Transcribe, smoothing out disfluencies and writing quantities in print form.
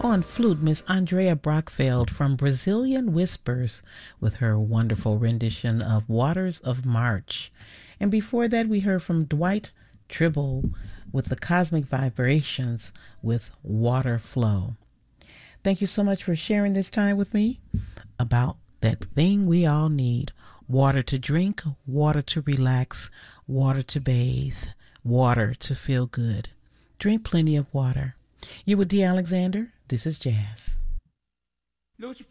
On flute, Miss Andrea Brockfeld from Brazilian Whispers with her wonderful rendition of Waters of March. And before that, we heard from Dwight Tribble with the Cosmic Vibrations with Water Flow. Thank you so much for sharing this time with me about that thing we all need. Water to drink, water to relax, water to bathe, water to feel good. Drink plenty of water. You with D. Alexander? This is Jazz. Lucifer